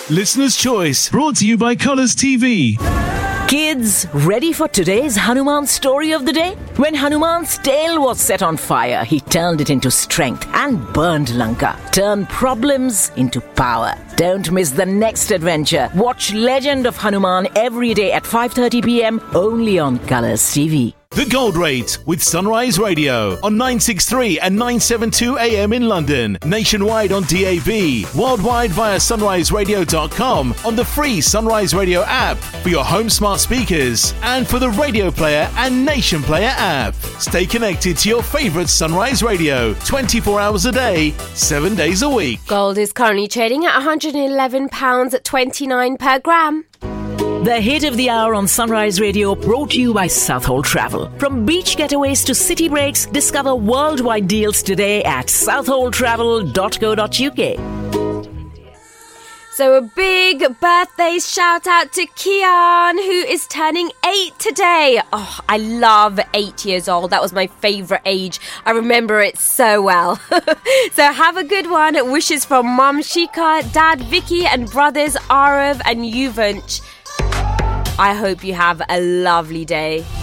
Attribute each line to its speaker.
Speaker 1: Listener's Choice, brought to you by Colours TV.
Speaker 2: Kids, ready for today's Hanuman story of the day? When Hanuman's tail was set on fire, he turned it into strength and burned Lanka. Turned problems into power. Don't miss the next adventure. Watch Legend of Hanuman every day at 5:30 p.m. only on Colours TV.
Speaker 1: The Gold Rate with Sunrise Radio on 963 and 972 AM in London, nationwide on DAB, worldwide via sunriseradio.com, on the free Sunrise Radio app for your home smart speakers and for the Radio Player and Nation Player app. Stay connected to your favourite Sunrise Radio 24 hours a day, 7 days a week.
Speaker 3: Gold is currently trading at £111.29 per gram.
Speaker 2: The hit of the hour on Sunrise Radio, brought to you by Southhold Travel. From beach getaways to city breaks, discover worldwide deals today at southholdtravel.co.uk.
Speaker 3: So a big birthday shout out to Kian, who is turning 8 today. Oh, I love 8 years old. That was my favourite age. I remember it so well. So have a good one. Wishes from Mum Shika, Dad Vicky and brothers Arav and Yuvanch. I hope you have a lovely day.